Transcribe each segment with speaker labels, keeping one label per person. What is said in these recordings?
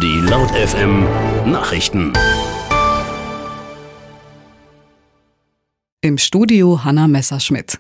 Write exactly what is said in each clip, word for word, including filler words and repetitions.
Speaker 1: Die Laut F M Nachrichten.
Speaker 2: Im Studio Hanna Messerschmidt.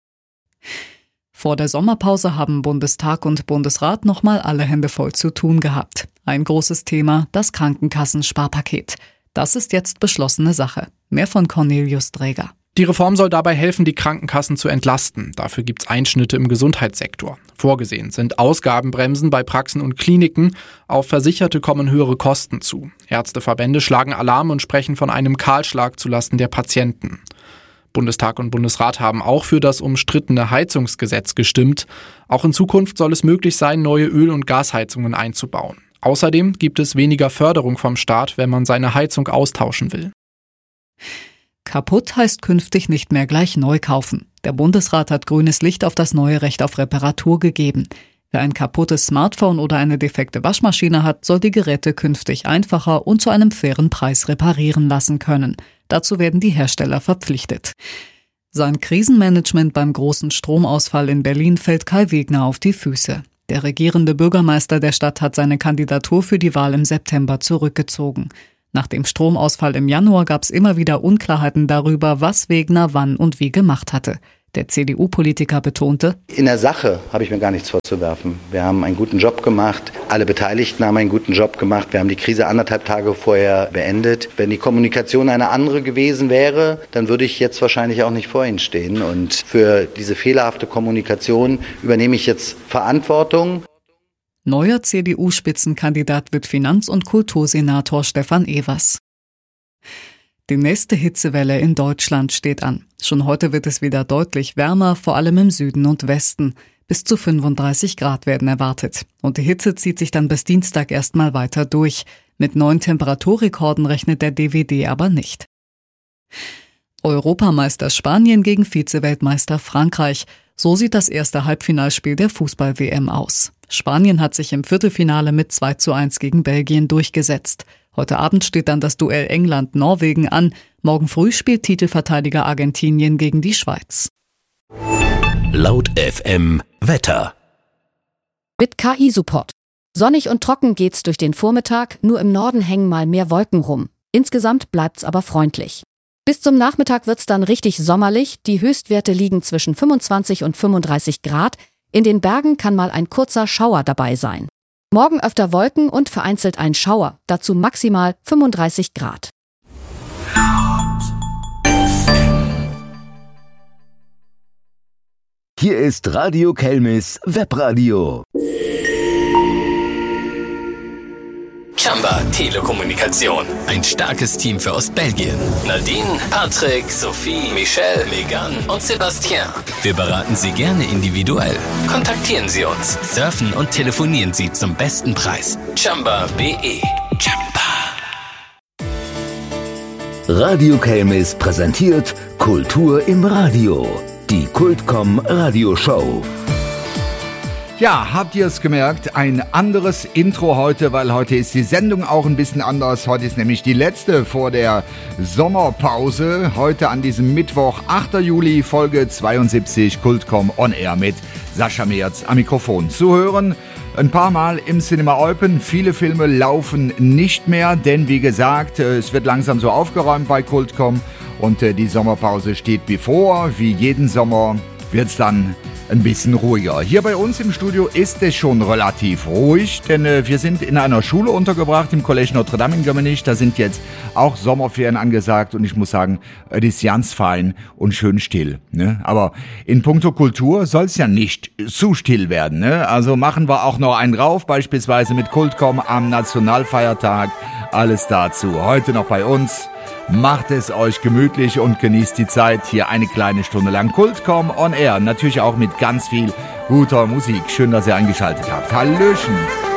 Speaker 2: Vor der Sommerpause haben Bundestag und Bundesrat nochmal alle Hände voll zu tun gehabt. Ein großes Thema, das Krankenkassensparpaket. Das ist jetzt beschlossene Sache. Mehr von Cornelius Dräger.
Speaker 3: Die Reform soll dabei helfen, die Krankenkassen zu entlasten. Dafür gibt's Einschnitte im Gesundheitssektor. Vorgesehen sind Ausgabenbremsen bei Praxen und Kliniken. Auf Versicherte kommen höhere Kosten zu. Ärzteverbände schlagen Alarm und sprechen von einem Kahlschlag zulasten der Patienten. Bundestag und Bundesrat haben auch für das umstrittene Heizungsgesetz gestimmt. Auch in Zukunft soll es möglich sein, neue Öl- und Gasheizungen einzubauen. Außerdem gibt es weniger Förderung vom Staat, wenn man seine Heizung austauschen will.
Speaker 2: Kaputt heißt künftig nicht mehr gleich neu kaufen. Der Bundesrat hat grünes Licht auf das neue Recht auf Reparatur gegeben. Wer ein kaputtes Smartphone oder eine defekte Waschmaschine hat, soll die Geräte künftig einfacher und zu einem fairen Preis reparieren lassen können. Dazu werden die Hersteller verpflichtet. Sein Krisenmanagement beim großen Stromausfall in Berlin fällt Kai Wegner auf die Füße. Der regierende Bürgermeister der Stadt hat seine Kandidatur für die Wahl im September zurückgezogen. Nach dem Stromausfall im Januar gab es immer wieder Unklarheiten darüber, was Wegner wann und wie gemacht hatte. Der C D U-Politiker betonte:
Speaker 4: In der Sache habe ich mir gar nichts vorzuwerfen. Wir haben einen guten Job gemacht. Alle Beteiligten haben einen guten Job gemacht. Wir haben die Krise anderthalb Tage vorher beendet. Wenn die Kommunikation eine andere gewesen wäre, dann würde ich jetzt wahrscheinlich auch nicht vor Ihnen stehen. Und für diese fehlerhafte Kommunikation übernehme ich jetzt Verantwortung.
Speaker 2: Neuer C D U-Spitzenkandidat wird Finanz- und Kultursenator Stefan Evers. Die nächste Hitzewelle in Deutschland steht an. Schon heute wird es wieder deutlich wärmer, vor allem im Süden und Westen. Bis zu fünfunddreißig Grad werden erwartet. Und die Hitze zieht sich dann bis Dienstag erstmal weiter durch. Mit neuen Temperaturrekorden rechnet der D W D aber nicht. Europameister Spanien gegen Vize-Weltmeister Frankreich. So sieht das erste Halbfinalspiel der Fußball-W M aus. Spanien hat sich im Viertelfinale mit zwei zu eins gegen Belgien durchgesetzt. Heute Abend steht dann das Duell England-Norwegen an. Morgen früh spielt Titelverteidiger Argentinien gegen die Schweiz.
Speaker 1: Laut F M Wetter.
Speaker 5: Mit K I-Support. Sonnig und trocken geht's durch den Vormittag, nur im Norden hängen mal mehr Wolken rum. Insgesamt bleibt's aber freundlich. Bis zum Nachmittag wird's dann richtig sommerlich. Die Höchstwerte liegen zwischen fünfundzwanzig und fünfunddreißig Grad. In den Bergen kann mal ein kurzer Schauer dabei sein. Morgen öfter Wolken und vereinzelt ein Schauer. Dazu maximal fünfunddreißig Grad.
Speaker 6: Hier ist Radio Kelmis Webradio.
Speaker 1: Chamba Telekommunikation. Ein starkes Team für Ostbelgien. Nadine, Patrick, Sophie, Michelle, Megan und Sebastian. Wir beraten Sie gerne individuell. Kontaktieren Sie uns. Surfen und telefonieren Sie zum besten Preis. Chamba punkt de. Chamba.
Speaker 6: Radio Kelmis präsentiert Kultur im Radio. Die Kultcom Radioshow.
Speaker 7: Ja, habt ihr es gemerkt? Ein anderes Intro heute, weil heute ist die Sendung auch ein bisschen anders. Heute ist nämlich die letzte vor der Sommerpause. Heute an diesem Mittwoch, achter Juli, Folge zweiundsiebzig, Kultcom On Air mit Sascha Merz am Mikrofon. Zu hören ein paar Mal im Cinema Eupen. Viele Filme laufen nicht mehr, denn wie gesagt, es wird langsam so aufgeräumt bei Kultcom und die Sommerpause steht bevor. Wie jeden Sommer wird es dann ein bisschen ruhiger. Hier bei uns im Studio ist es schon relativ ruhig, denn äh, wir sind in einer Schule untergebracht, im Collège Notre Dame in Gömmenich. Da sind jetzt auch Sommerferien angesagt und ich muss sagen, es ist ganz fein und schön still. Ne? Aber in puncto Kultur soll es ja nicht zu still werden. Ne? Also machen wir auch noch einen rauf, beispielsweise mit Kultcom am Nationalfeiertag. Alles dazu. Heute noch bei uns. Macht es euch gemütlich und genießt die Zeit. Hier eine kleine Stunde lang Kultcom On Air. Natürlich auch mit ganz viel guter Musik. Schön, dass ihr eingeschaltet habt. Hallöchen.